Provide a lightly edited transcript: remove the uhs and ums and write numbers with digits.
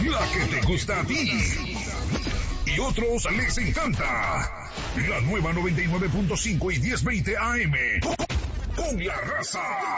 la que te gusta a ti y otros les encanta. La nueva 99.5 y 1020 AM. Con la raza.